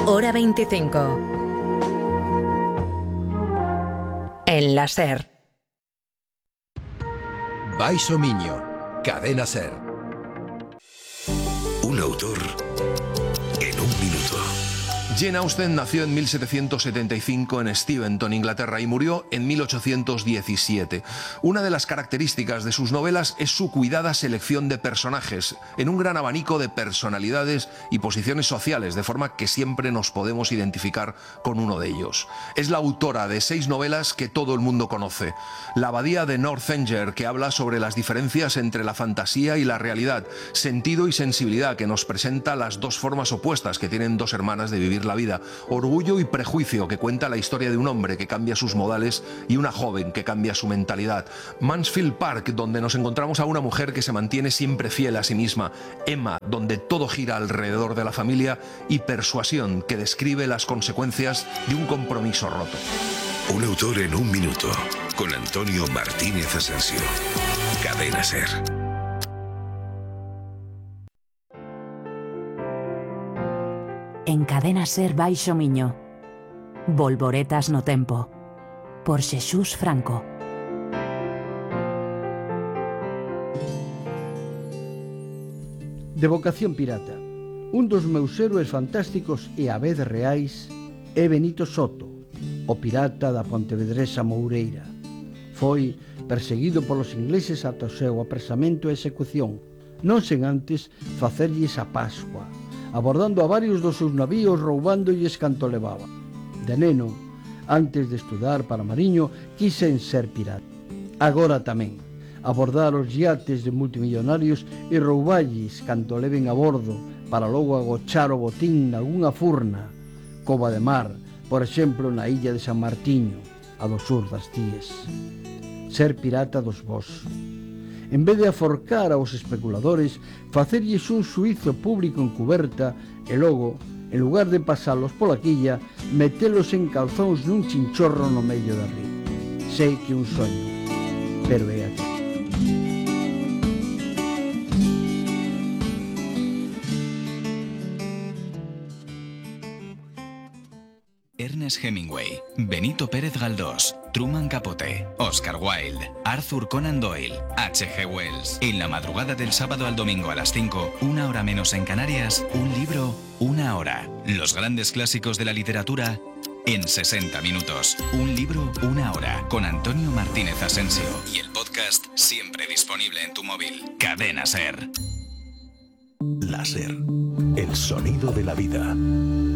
Hora 25. En la SER. Baixo Miño, Cadena SER. Un autor en un minuto. Jane Austen nació en 1775 en Steventon, Inglaterra, y murió en 1817. Una de las características de sus novelas es su cuidada selección de personajes, en un gran abanico de personalidades y posiciones sociales, de forma que siempre nos podemos identificar con uno de ellos. Es la autora de 6 novelas que todo el mundo conoce. La abadía de Northanger, que habla sobre las diferencias entre la fantasía y la realidad. Sentido y sensibilidad, que nos presenta las dos formas opuestas que tienen dos hermanas de vivir la vida. Orgullo y prejuicio, que cuenta la historia de un hombre que cambia sus modales y una joven que cambia su mentalidad. Mansfield Park, donde nos encontramos a una mujer que se mantiene siempre fiel a sí misma. Emma, donde todo gira alrededor de la familia. Y Persuasión, que describe las consecuencias de un compromiso roto. Un autor en un minuto, con Antonio Martínez Asensio. Cadena SER. En Cadena SER Baixo Miño. Volvoretas no tempo. Por Xesús Franco. De vocación pirata. Un dos meus héroes fantásticos e a vez reais é Benito Soto, o pirata da pontevedresa Moureira. Foi perseguido polos ingleses ata o seu apresamento e execución, non sen antes facerlles a Pascua, abordando a varios dos seus navíos, roubándoles canto levaba. De neno, antes de estudar para mariño, quisen ser pirata. Agora tamén, abordar os iates de multimillonarios e rouballes canto leven a bordo para logo agochar o botín nalgunha furna, cova de mar, por exemplo na illa de San Martiño, a do sur das Cíes. Ser pirata dos vós. En vez de aforcar aos especuladores, facerlles un suízo público en cuberta e logo, en lugar de pasalos pola quilla, metelos en calzóns nun chinchorro no medio da río. Sei que un soño, pero é aquí. Ernest Hemingway, Benito Pérez Galdós, Truman Capote, Oscar Wilde, Arthur Conan Doyle, H.G. Wells. En la madrugada del sábado al domingo a las 5, una hora menos en Canarias, un libro, una hora. Los grandes clásicos de la literatura en 60 minutos. Un libro, una hora. Con Antonio Martínez Asensio. Y el podcast siempre disponible en tu móvil. Cadena SER. La SER. El sonido de la vida.